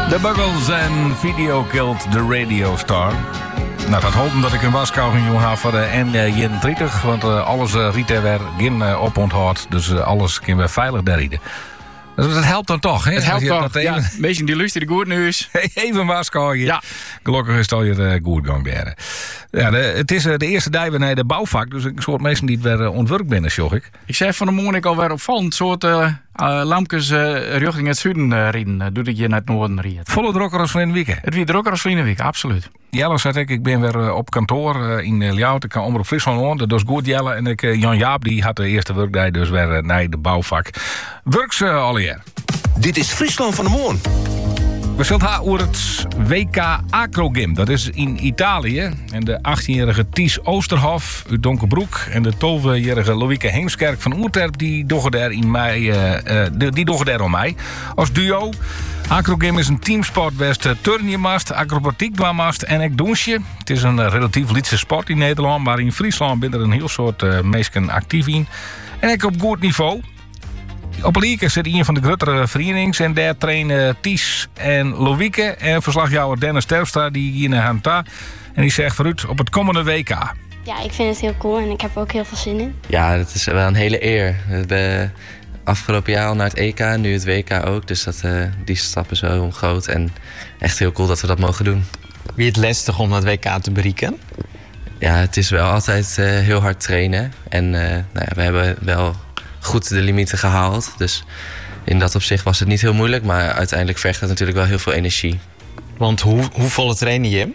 De Buggles en Video Killed the Radio Star. Nou, dat hopen dat ik een waskouwing jongen heb voor de N31. Want alles riet er weer geen oponthoud. Dus alles kan weer veilig daar rieden. Dus dat helpt dan toch, hè? Het helpt toch, even... ja. Mensen die luisteren goed nieuws. Even waskouwen. Ja. Gelukkig is het al je goed gang daar. Ja, het is de eerste dag weer naar de bouwvak. Dus ik soort mensen die het weer ontwerp binnen, zag ik. Ik zei van de morgen alweer opvallend soort lampjes richting het zuiden rijden. Doe ik je naar het noorden rijden. Volle drokker als van in de week. Het weer drukker als vrienden week, absoluut. Jelle zei ik ben weer op kantoor in Ljout. Ik kan Omroep Friesland aan. Dat is goed, Jelle. En Jan Jaap die had de eerste werkdag dus weer naar de bouwvak. Werks alweer. Dit is Friesland van de Moorn. We zullen haar over het WK Acrogym. Dat is in Italië. En de 18-jarige Ties Oosterhof uit Donkerbroek en de 12-jarige Loïke Heemskerk van Oerterp die doggen daar in mei, die doggen daar om mij als duo. Acrogym is een teamsport waar turnen mast, acrobatiek dwaamast en ik doensje. Het is een relatief lietse sport in Nederland, maar in Friesland ben er een heel soort mensen actief in. En ik op goed niveau. Op Lieke zit een van de grotere verenigingen en daar trainen Ties en Loïke en verslagjouwer Dennis Terpstra die hier naar hem ta. En die zegt vooruit op het komende WK. Ja, ik vind het heel cool en ik heb er ook heel veel zin in. Ja, dat is wel een hele eer. We hebben afgelopen jaar al naar het EK, nu het WK ook. Dus die stap is wel groot en echt heel cool dat we dat mogen doen. Wie het lastig om het WK te bereiken? Ja, het is wel altijd heel hard trainen. En we hebben wel goed de limieten gehaald. Dus in dat opzicht was het niet heel moeilijk. Maar uiteindelijk vergt het natuurlijk wel heel veel energie. Want hoe volle train je?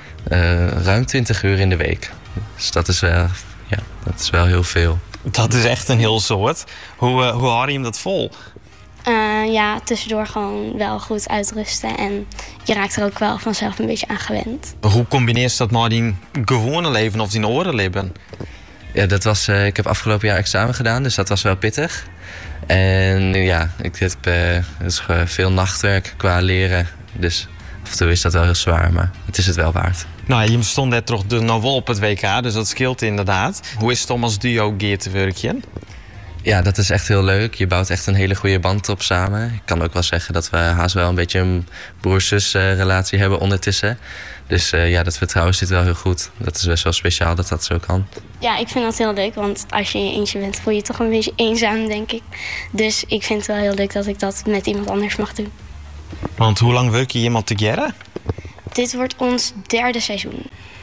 Ruim 20 uur in de week. Dus dat is wel heel veel. Dat is echt een heel soort. Hoe hou je hem dat vol? Ja, tussendoor gewoon wel goed uitrusten. En je raakt er ook wel vanzelf een beetje aan gewend. Hoe combineer je dat met die gewone leven of die orenleven? Ja, ik heb afgelopen jaar examen gedaan, dus dat was wel pittig. En ja, het is veel nachtwerk qua leren. Dus af en toe is dat wel heel zwaar, maar het is het wel waard. Nou, je stond net toch nou wel op het WK, dus dat scheelt inderdaad. Hoe is het om als duo gear te werken? Ja, dat is echt heel leuk. Je bouwt echt een hele goede band op samen. Ik kan ook wel zeggen dat we haast wel een beetje een broer-zus relatie hebben ondertussen. Dus dat vertrouwen zit wel heel goed. Dat is best wel speciaal dat dat zo kan. Ja, ik vind dat heel leuk, want als je in je eentje bent voel je je toch een beetje eenzaam, denk ik. Dus ik vind het wel heel leuk dat ik dat met iemand anders mag doen. Want hoe lang werk je iemand together? Dit wordt ons 3e seizoen.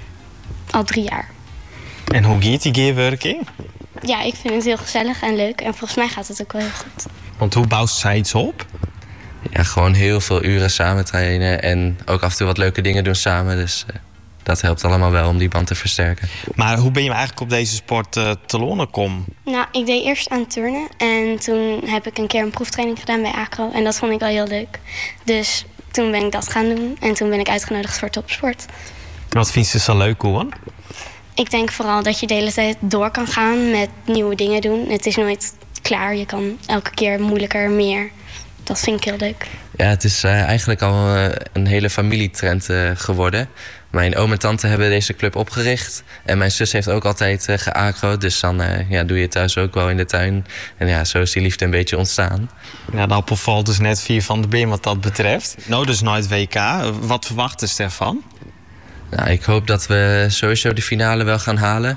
Al 3 jaar. En hoe gaat die gearwerking? Ja, ik vind het heel gezellig en leuk. En volgens mij gaat het ook wel heel goed. Want hoe bouwt zij iets op? Ja, gewoon heel veel uren samen trainen. En ook af en toe wat leuke dingen doen samen. Dus dat helpt allemaal wel om die band te versterken. Maar hoe ben je eigenlijk op deze sport te lonen komen? Nou, ik deed eerst aan turnen. En toen heb ik een keer een proeftraining gedaan bij Acro. En dat vond ik wel heel leuk. Dus toen ben ik dat gaan doen. En toen ben ik uitgenodigd voor topsport. Wat vind je zo leuk, hoor? Ik denk vooral dat je de hele tijd door kan gaan met nieuwe dingen doen. Het is nooit klaar. Je kan elke keer moeilijker, meer. Dat vind ik heel leuk. Ja, het is eigenlijk al een hele familietrend geworden. Mijn oom en tante hebben deze club opgericht. En mijn zus heeft ook altijd geacro'd. Dus dan doe je het thuis ook wel in de tuin. En ja, zo is die liefde een beetje ontstaan. Ja, de appel valt dus net 4 van de beer wat dat betreft. Nou, dus nooit WK. Wat verwacht je ervan? Nou, ik hoop dat we sowieso de finale wel gaan halen.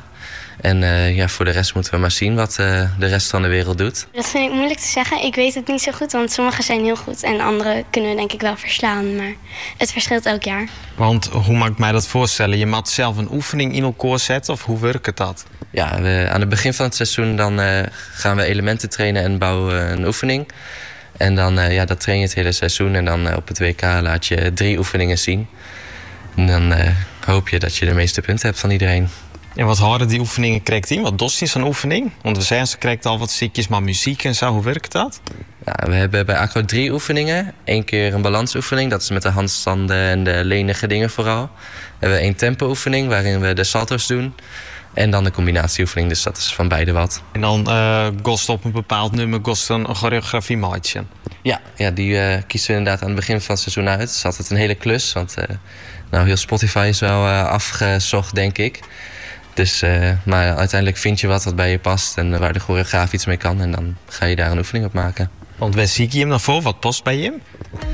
En voor de rest moeten we maar zien wat de rest van de wereld doet. Dat vind ik moeilijk te zeggen. Ik weet het niet zo goed, want sommige zijn heel goed. En andere kunnen we denk ik wel verslaan. Maar het verschilt elk jaar. Want hoe mag ik mij dat voorstellen? Je moet zelf een oefening in elkaar zetten of hoe werkt dat? Ja, aan het begin van het seizoen dan, gaan we elementen trainen en bouwen een oefening. En dan dat train je het hele seizoen. En dan op het WK laat je 3 oefeningen zien. En dan hoop je dat je de meeste punten hebt van iedereen. En wat houden die oefeningen krijgt in? Wat dost is zo'n oefening? Want we zeggen ze krijgt al wat stukjes, maar muziek en zo. Hoe werkt dat? Ja, we hebben bij Acro 3 oefeningen. 1 keer een balansoefening. Dat is met de handstanden en de lenige dingen vooral. We hebben 1 tempo-oefening waarin we de salto's doen. En dan de combinatieoefening, dus dat is van beide wat. En dan kost op een bepaald nummer een choreografie maatje. Ja, die kiezen we inderdaad aan het begin van het seizoen uit. Het is altijd een hele klus, want heel Spotify is wel afgezocht, denk ik. Dus, maar uiteindelijk vind je wat bij je past en waar de choreograaf iets mee kan. En dan ga je daar een oefening op maken. Want waar zie je hem dan voor? Wat past bij hem?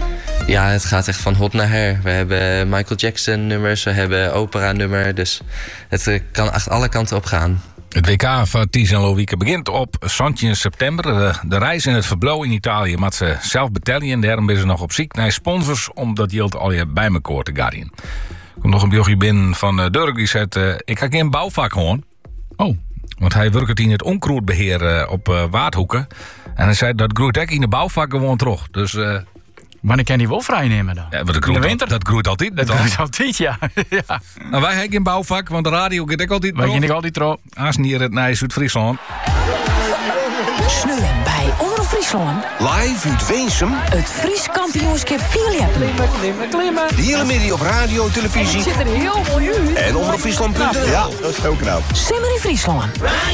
Ja, het gaat echt van hot naar her. We hebben Michael Jackson nummers, we hebben opera nummer. Dus het kan echt alle kanten op gaan. Het WK van Ties en Loïke begint op 17 september. De reis in het verblauw in Italië moet ze zelf betalen. Daarom is ze nog op zoek naar sponsors om dat geld al je bij elkaar te garden. Er komt nog een bjochie binnen van Dirk die zegt... ik ga geen bouwvak gewoon. Oh. Want hij werkt in het onkruidbeheer op Waardhoeken. En hij zei dat groeit ook in de bouwvak gewoon terug. Dus... Wanneer kan die wel vrijnemen dan? Ja, in de winter? Dat groeit altijd. Dat groeit altijd, ja. Ja. Nou, wij hebben geen bouwvak, want de radio gaat ook altijd... Wij gaan altijd trouw. Als niet het naar Zuid-Friesland. Sneeuwen bij Omroep Friesland. Live uit Weensum. Het Fries kampioenschap Vierleppen. De hele middag op radio, televisie. Zit er heel mooi uit. En omroepfriesland.nl. Ja, dat is heel knap. Simmer in Friesland.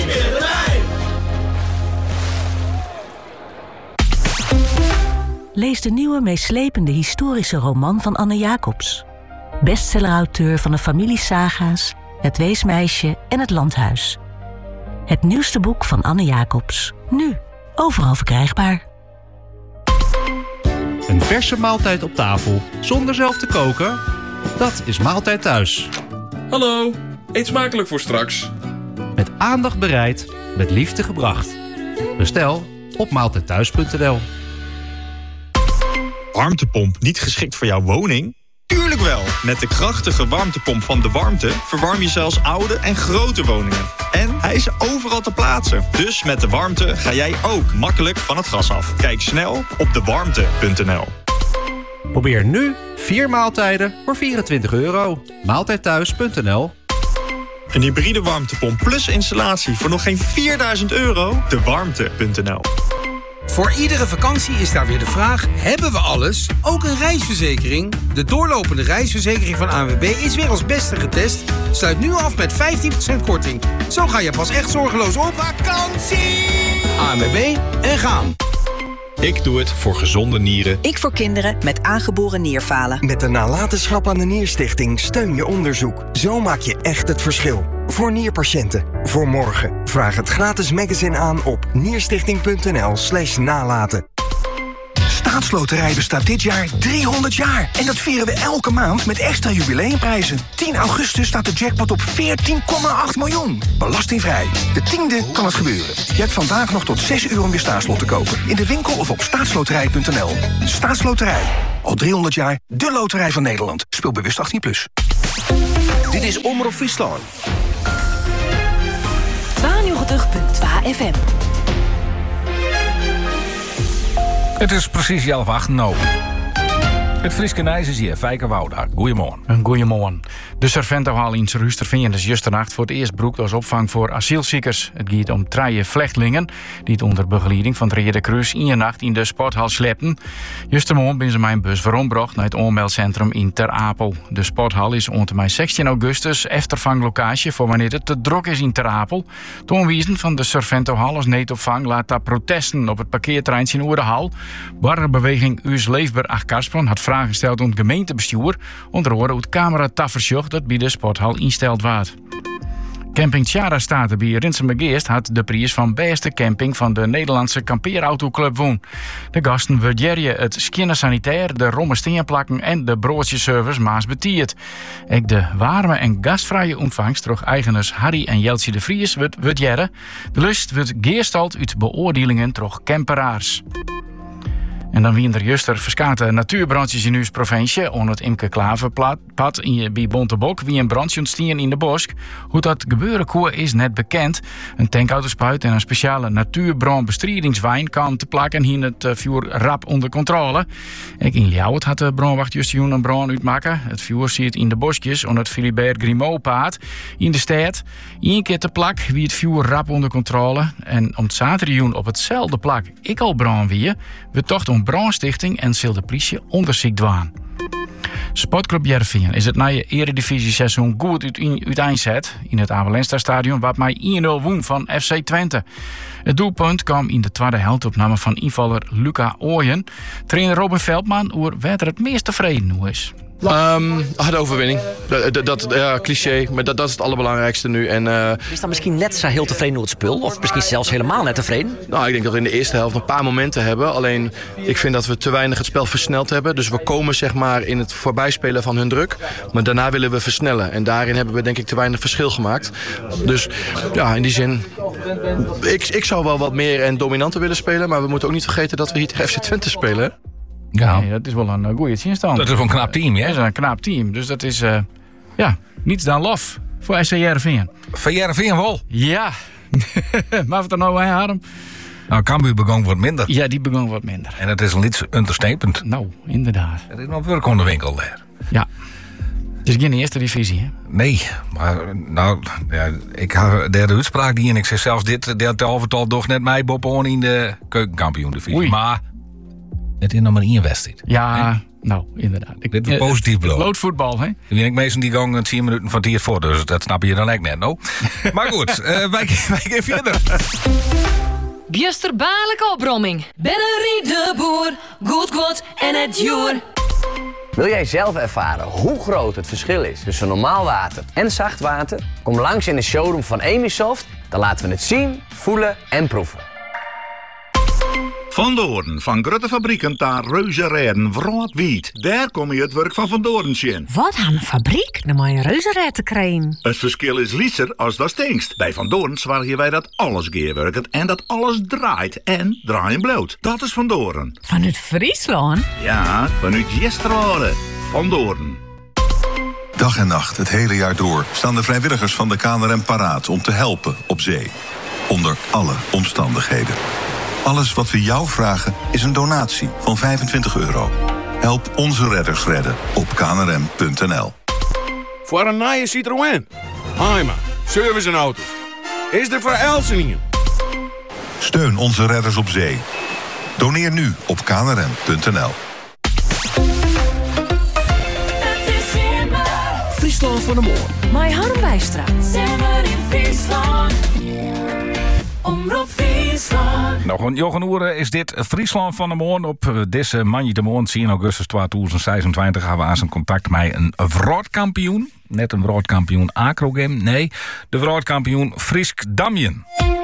Lees de nieuwe meeslepende historische roman van Anne Jacobs. Bestsellerauteur van de familiesaga's, Het Weesmeisje en Het Landhuis. Het nieuwste boek van Anne Jacobs. Nu, overal verkrijgbaar. Een verse maaltijd op tafel, zonder zelf te koken? Dat is Maaltijd Thuis. Hallo, eet smakelijk voor straks. Met aandacht bereid, met liefde gebracht. Bestel op maaltijdthuis.nl. Warmtepomp niet geschikt voor jouw woning? Tuurlijk wel! Met de krachtige warmtepomp van De Warmte verwarm je zelfs oude en grote woningen. En hij is overal te plaatsen. Dus met De Warmte ga jij ook makkelijk van het gas af. Kijk snel op dewarmte.nl. Probeer nu 4 maaltijden voor €24. Maaltijdthuis.nl. Een hybride warmtepomp plus installatie voor nog geen €4.000? Dewarmte.nl. Voor iedere vakantie is daar weer de vraag: hebben we alles? Ook een reisverzekering? De doorlopende reisverzekering van ANWB is weer als beste getest. Sluit nu af met 15% korting. Zo ga je pas echt zorgeloos op vakantie. ANWB en gaan. Ik doe het voor gezonde nieren. Ik voor kinderen met aangeboren nierfalen. Met de nalatenschap aan de Nierstichting steun je onderzoek. Zo maak je echt het verschil. Voor nierpatiënten. Voor morgen. Vraag het gratis magazine aan op nierstichting.nl/nalaten. Staatsloterij bestaat dit jaar 300 jaar. En dat vieren we elke maand met extra jubileumprijzen. 10 augustus staat de jackpot op 14,8 miljoen. Belastingvrij. De 10e kan het gebeuren. Je hebt vandaag nog tot 6 uur om je staatslot te kopen. In de winkel of op staatsloterij.nl. Staatsloterij. Al 300 jaar de loterij van Nederland. Speel bewust 18+. Dit is Omroep Friesland. 92.2 FM. Het is precies 11:08. Nou. Het Frieske Nijs is hier, Fijke Wouda. Goedemorgen. Een goeiemorgen. De Serventohal in Ruisterveen is justernacht voor het eerst broekt als opvang voor asielziekers. Het gaat om 3 vluchtelingen die het onder begeleiding van het Rode Kruis in je nacht in de sporthal slepen. Justermorgen ben ze mijn bus veronbracht naar het oormeldcentrum in Ter Apel. De sporthal is onder 16 augustus eftervanglocatie voor wanneer het te druk is in Ter Apel. De onwezen van de Serventohal als neetopvang laat daar protesten op het parkeerterrein in Oerdehal. Barrebeweging Us Leefbaar Achterspron had vragen gesteld aan het gemeentebestuur. Onder andere hoe het cameratafersjocht dat bij de sporthal insteld wordt. Camping Tjara staat bij Rinsenbegeest had de prijs van beste camping van de Nederlandse kampeerautoclub won. De gasten waarderen het skinnen sanitair, de romme steenplakken en de broodjeservice maas betiert. Ook de warme en gastvrije ontvangst door eigenaars Harry en Jeltje de Vries wordt waarderen. De lust wordt geestald uit beoordelingen door camperaars. En dan wie er juster verskate natuurbrandjes in uw provincie. Onder het Imke Klaverpad bij Bontebok wie een brandje ontstien in de bosk. Hoe dat gebeuren kon is net bekend. Een tankauto-spuit en een speciale natuurbrandbestrijdingswijn kwam te plakken hier het vuur rap onder controle. Ik in Ljouwert had de brandwacht juist een brand uitmaken. Het vuur zit in de bosjes onder het Philibert Grimaud-paad in de stad. 1 keer te plak wie het vuur rap onder controle. En om het zaterdag op hetzelfde plak ik al brand wie we tocht om brandstichting en zal de politie onderzoek doen. Sportclub Jervingen is het nieuwe eredivisie-seizoen goed uiteenzet. In het Abelensta-stadion wat mij 1-0 won van FC Twente. Het doelpunt kwam in de tweede helft op naam van invaller Luca Ooyen. Trainer Robin Veldman oer werd er het meest tevreden hoe is. De overwinning. Dat cliché, maar dat is het allerbelangrijkste nu. En, is dan misschien net zo heel tevreden door het spul? Of misschien zelfs helemaal net tevreden? Nou, ik denk dat we in de eerste helft een paar momenten hebben. Alleen, ik vind dat we te weinig het spel versneld hebben. Dus we komen zeg maar in het voorbijspelen van hun druk. Maar daarna willen we versnellen. En daarin hebben we denk ik te weinig verschil gemaakt. Dus ja, in die zin... Ik zou wel wat meer en dominanter willen spelen. Maar we moeten ook niet vergeten dat we hier tegen FC Twente spelen. Hè? Ja, nee, dat is wel een goede zinstand. Dat is wel een knap team, hè? Dat is een knap team. Dus dat is niets dan lof voor SC Heerenveen. Van Heerenveen wel? Ja. Maar wat er nou bij Harm? Nou, Cambuur begon wat minder. Ja, die begon wat minder. En dat is een iets understatement. Nou, inderdaad. Er is nog werk onder de winkel daar. Ja. Het is geen eerste divisie, hè? Nee, maar nou, ja, ik had de uitspraak die en ik zeg zelfs dit overtal toch net mij Bob on in de keukenkampioen-divisie. Oei. Maar het is nog maar één wedstrijd. Ja, hè? Nou, inderdaad. Dit is positief beloofd. Loodvoetbal, hè? Dan ben ik meestal die gang 10 minuten van hier voor, dus dat snap je dan echt net, no? Maar goed, wij gaan verder. Bjusterbaarlijke opbromming. Bennerie de Boer, goed kwad en het joer. Wil jij zelf ervaren hoe groot het verschil is tussen normaal water en zacht water? Kom langs in de showroom van Emisoft. Dan laten we het zien, voelen en proeven. Van Doorn, van grote fabrieken naar reuze rijden, vrolijk wiet. Daar kom je het werk van Van Doorn zien. Wat aan een fabriek? Dan moet je een reuzenrijd te krijgen. Het verschil is lieser als dat stinkst. Bij Van Doorn zorgen wij dat alles geerwerkt en dat alles draait en draaien bloot. Dat is Van Doorn. Vanuit Friesland? Ja, vanuit Jesterode. Van Doorn. Dag en nacht, het hele jaar door, staan de vrijwilligers van de KNRM paraat om te helpen op zee. Onder alle omstandigheden. Alles wat we jou vragen is een donatie van €25. Help onze redders redden op knrm.nl. Voor een nieuwe Citroën. Heima, service en auto's. Is er voor Elsen? Steun onze redders op zee. Doneer nu op knrm.nl. Friesland van de Moor. Mijn Harm Wijstra. Zemmer in Friesland. Omroep Friesland. Nog een Jochen is dit Friesland van de Moon. Op deze Manji de Moon, 10 augustus 2026, gaan we aan zijn contact met een wereldkampioen. Net een wereldkampioen acrogame. Nee, de wereldkampioen Friesk Damjen.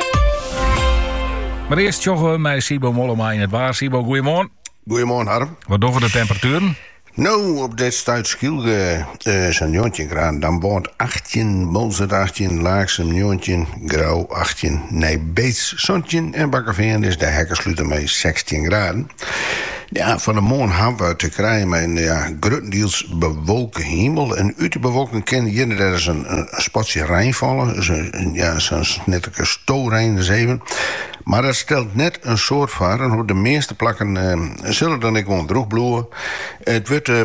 Maar eerst Jochen met Sibo Mollema in het waar. Sibo, goeiemorgen. Goeiemorgen, Harm. Wat doen we de temperaturen? Nou, op dit stuit Schielge zijn 19 graden. Dan wordt 18, Bolzert 18, Laaksem 19, Grauw 18, Nijbeets 17 en Bakkerveen is de hekkensluiter met 16 graden. Ja, van de morgen hebben we te krijgen met een grotendeels bewolken hemel. En uit de bewolking kan je er is een spatje rein vallen. Zo'n nette stoorrein is even. Maar dat stelt net een soort van. Op de meeste plakken zullen dan ik gewoon droog bloeien. Het wordt